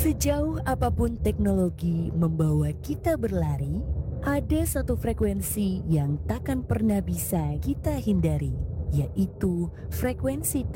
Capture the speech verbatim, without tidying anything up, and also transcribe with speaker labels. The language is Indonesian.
Speaker 1: Sejauh apapun teknologi membawa kita berlari, ada satu frekuensi yang takkan pernah bisa kita hindari, yaitu frekuensi